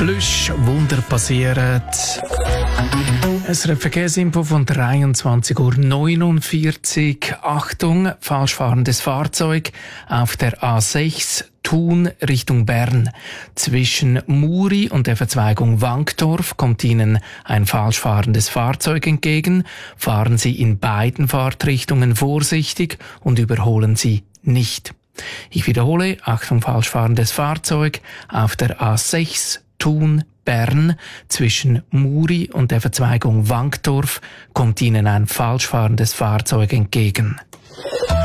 Plüsch, Wunder passieren. Es ist eine Verkehrsinfo von 23:49 Uhr. Achtung, falsch fahrendes Fahrzeug auf der A6 Thun Richtung Bern. Zwischen Muri und der Verzweigung Wankdorf kommt Ihnen ein falsch fahrendes Fahrzeug entgegen. Fahren Sie in beiden Fahrtrichtungen vorsichtig und überholen Sie nicht. Ich wiederhole, Achtung, falsch fahrendes Fahrzeug auf der A6 Thun Bern. Zwischen Muri und der Verzweigung Wankdorf kommt Ihnen ein falsch fahrendes Fahrzeug entgegen.